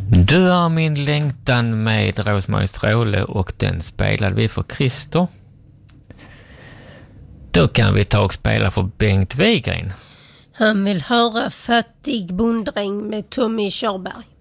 Du är min längtan med Rose-Marie Stråle och den spelade vi för Christer. Då kan vi ta och spela för Bengt Wigren. Han vill höra Fattig bonddräng med Tommy Körberg.